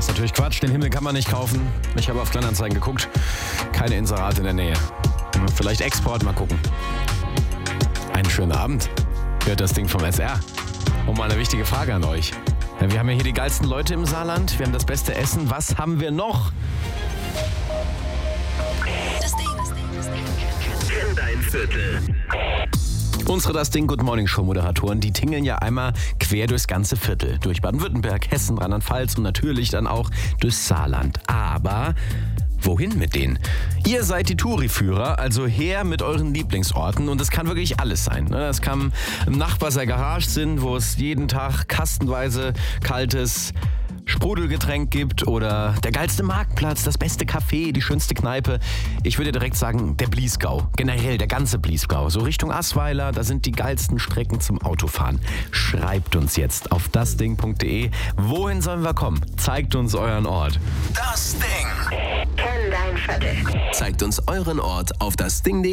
ist natürlich Quatsch, den Himmel kann man nicht kaufen. Ich habe auf Kleinanzeigen geguckt, keine Inserate in der Nähe. Vielleicht Export, mal gucken. Einen schönen Abend, hört das Ding vom SR. Und mal eine wichtige Frage an euch. Ja, wir haben ja hier die geilsten Leute im Saarland, wir haben das beste Essen, was haben wir noch? Das Ding. Kenn dein Viertel. Unsere Das Ding Good Morning Show Moderatoren, die tingeln ja einmal quer durchs ganze Viertel. Durch Baden-Württemberg, Hessen, Rheinland-Pfalz und natürlich dann auch durchs Saarland. Aber wohin mit denen? Ihr seid die Touri-Führer, also her mit euren Lieblingsorten und es kann wirklich alles sein. Das kann im Nachbarser Garage sein, wo es jeden Tag kastenweise kaltes Sprudelgetränk gibt oder der geilste Marktplatz, das beste Café, die schönste Kneipe. Ich würde direkt sagen, der Bliesgau. Generell der ganze Bliesgau. So Richtung Assweiler, da sind die geilsten Strecken zum Autofahren. Schreibt uns jetzt auf dasding.de. Wohin sollen wir kommen? Zeigt uns euren Ort. Das Ding. Kenn dein Viertel. Zeigt uns euren Ort auf dasding.de.